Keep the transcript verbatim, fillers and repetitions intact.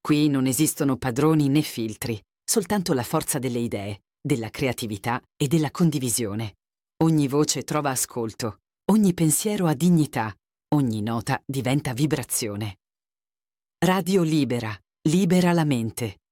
Qui non esistono padroni né filtri, soltanto la forza delle idee, della creatività e della condivisione. Ogni voce trova ascolto, ogni pensiero ha dignità, ogni nota diventa vibrazione. Radio Libera, libera la mente.